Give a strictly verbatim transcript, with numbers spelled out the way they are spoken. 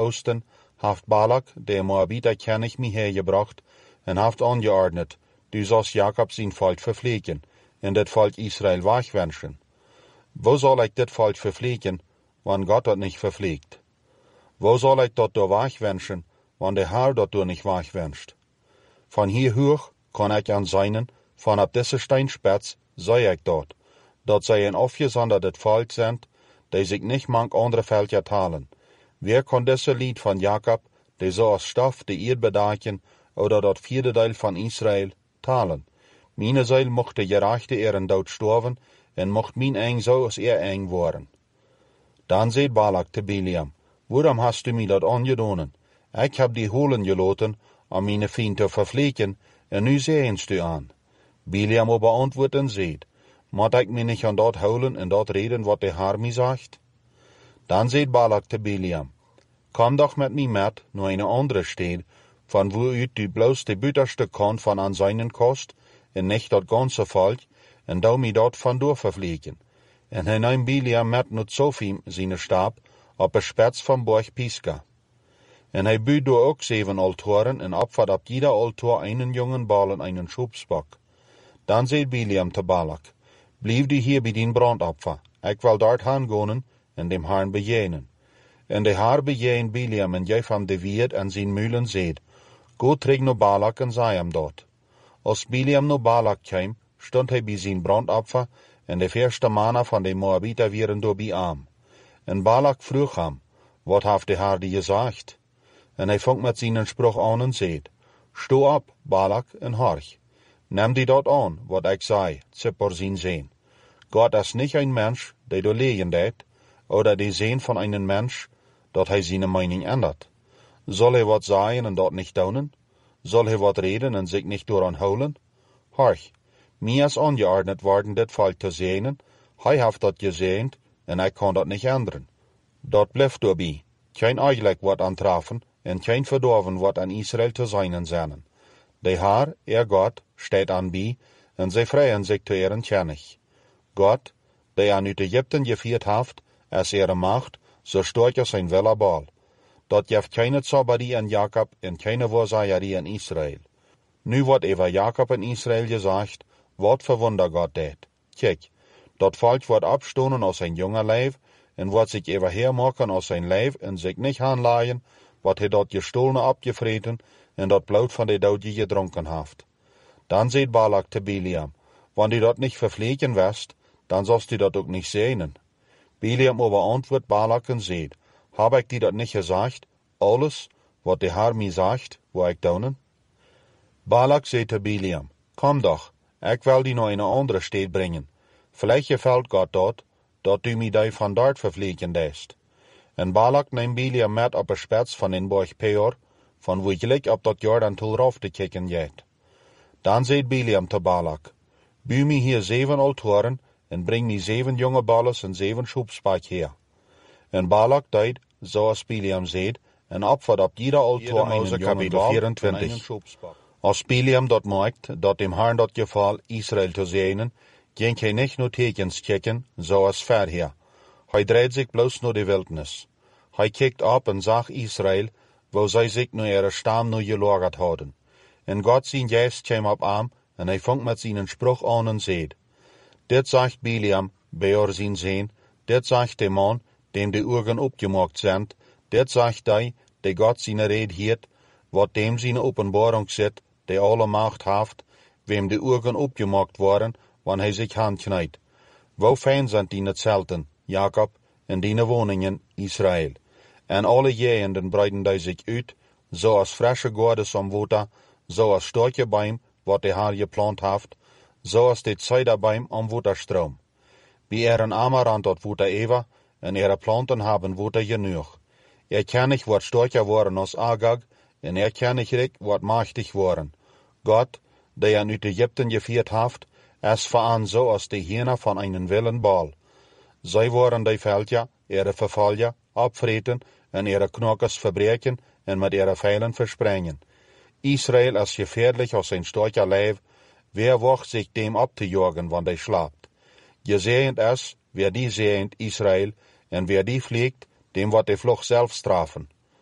Oosten haft Balak, de Moabiter kennig mee hergebracht en haft aangeordnet, du zoals Jacob zijn volk vervleken en dit volk Israël wegwenschen. Wo zal ik dit volk vervleken, want God had niet vervleekt? Wo zal ik dat door wegwenschen, want de Heer dat door niet wegwenst? Van hier hoog kan ik aan zijnen, van op deze steinspets zei ik dat, dat zij een afgezonderd het volk zijn, die zich niet mank andere veldje talen. Wie kan deze lied van Jacob, die zoals stof de eerd bedaken, oder dat vierde deel van Israël, talen? Mijn ziel mocht de gerechte eren dood sterven, en mocht mijn eng zoals er eng worden. Dan zei Balak te Biliam, waarom hast du mij dat aangedonen? Ik heb die holen gelaten, om mijn vriend te vervleken, en nu zeens du aan. Biliam aber antwoordt en zei, moet ik mij niet aan dat houden en dat reden wat de Heer mij zegt? Dan zei Balak te Biliam, kom doch met mij met naar een andere stad, van waaruit du bloos de buitenste kant van aan zijn kost, en niet dat ganze volk, en dou mij dat vandoor vervleken. En hij nam Biliam met naar Zofim zijn stap, op de spets van borg Pisga. En hij buurde door ook zeven altaren, en opvat op ieder altaar einen jongen bal en einen schubsbok. Dan zei Biliam te Balak, blijf du hier bij dien brandopfer, ik wil dort gaan gaan en dem Herrn bejenen. En de Heer bejeen Biliam en geef hem de wierd en zijn mulen zeed, go terug naar Balak en zei hem dat. Als Biliam naar Balak kwam, stond hij bij zijn brandopfer, en de eerste mannen van de Moabiter waren door bij hem. En Balak vroeg hem, wat heeft de Heer die gezegd? En hij vangt met zijn spruch aan en zei, sto op, Balak, en horch. Neem die dat aan, wat ik zei, zippor zien zijn. God is niet een mens, die door legen deed, oder die zijn van een mens, dat hij zijn mening ändert. Zal hij wat zeggen en dat niet doen? Zal hij wat reden en zich niet door aanhouden? Horch, mij is aangeordnet worden dit volk te zegenen, hij heeft dat gezegend, en ik kan dat niet änderen. Dat blijft doorbij, geen eigenlijk wat aantreffen, en geen verdorven wat aan Israël te zijnen zijn. De Heer, er God, staat aan bij, en zij vrijen zich te eren kennig. God, die aan uit Egypten gevierd heeft, is er macht, zo sterk als zijn wille bal. Dat geeft geen tsabarie aan Jacob en geen voorzaaier aan Israël. Nu wordt over Jacob en Israël gezegd, wat verwonder God deed. Kijk, dat volk wordt opstonen als zijn jonge lijf, en wordt zich even hermaken als zijn lijf, en zich niet aanlaaien, wat hij dat gestolene opgevreten, en dat bloed van de dood gedronken heeft. Dan zei Balak te Biliam, wanneer u dat niet vervleken west, dan zalst u dat ook niet zegenen. Biliam aber antwoordt Balak en zei, heb ik die dat niet gezegd, alles wat de Heer mij zegt, wil ik doen? Balak zei te Biliam, kom doch, ik wil die naar een andere stad brengen. Vielleicht gefällt God dat, dat du mij die van dort vervleken deest. En Balak neemt Biliam met op de spets van een borg Peor, van waar gelijk op dat Jordan toe rauf te kijken gaat. Dan zei Biliam te Balak, buur mij hier zeven altaren, en breng mij zeven jonge balles en zeven schubspak her. En Balak deed, zoals Biliam zei, en opvat op ieder altaar een jonge bal vierentwintig. Als Biliam dat maakt, dat dem Herrn dat geval Israël te zegenen, ging hij niet naar tekens kijken, zoals verher. Hij draait zich bloos naar de wildnis. Hij kijkt op en zag Israël, waar zij zich naar ihre stam nu gelagerd hadden. En God zijn geest kwam op hem, en hij vangt met zijn spruch aan en zei, dit zegt Biliam, Beor zijn zoon, dit zegt de man, dem de ogen opgemaakt zijn, dit zegt hij, die God zijn red hield, wat dem zijn openbaring zit, die alle macht heeft, wem de ogen opgemaakt worden, wanneer hij zich handknijpt. Wo fijn zijn die zelten, Jacob, en die woningen, Israël. En alle jehenden breiden die zich uit, zoals frisse goordes om water, zoals sterke boom, wat de Heer geplant heeft, zoals dit ciderboom om waterstroom. Bij er een amarant tot water ever, en ihre planten hebben water genoeg. Er kan niet wat sterker worden als Agag, en er kan niet rijk wat machtig worden. God, die aan uit Egypten gevierd heeft, is voor aan zoals de hyena van een willen bal. Zij worden die veldja, ihre vervalja, opvreten, en ihre knokkers verbreken, en met ihre vijlen versprengen. Israël is gefährlich als een sterker lijf, wer wacht zich dem op te jagen, want hij slaapt. Gezegend is, wer die zegent Israël, en wer die vliegt, dem wordt de vlucht zelf straffen.